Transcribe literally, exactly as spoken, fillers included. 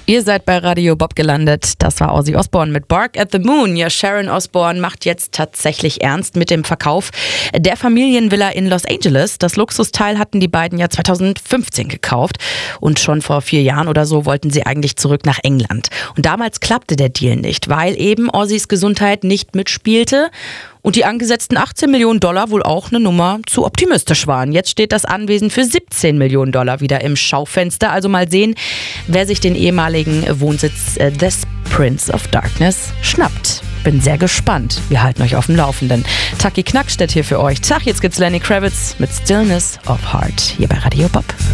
Ihr seid bei Radio Bob gelandet. Das war Ozzy Osbourne mit Bark at the Moon. Ja, Sharon Osbourne macht jetzt tatsächlich ernst mit dem Verkauf der Familienvilla in Los Angeles. Das Luxusteil hatten die beiden ja zweitausendfünfzehn gekauft. Und schon vor vier Jahren oder so wollten sie eigentlich zurück nach England. Und damals klappte der Deal nicht, weil eben Ozzys Gesundheit nicht mitspielte. Und die angesetzten achtzehn Millionen Dollar wohl auch eine Nummer zu optimistisch waren. Jetzt steht das Anwesen für siebzehn Millionen Dollar wieder im Schaufenster. Also mal sehen, wer sich den ehemaligen Wohnsitz äh, des Prince of Darkness schnappt. Bin sehr gespannt. Wir halten euch auf dem Laufenden. Taki Knackstedt hier für euch. Tag, jetzt gibt's Lenny Kravitz mit Stillness of Heart hier bei Radio Bob.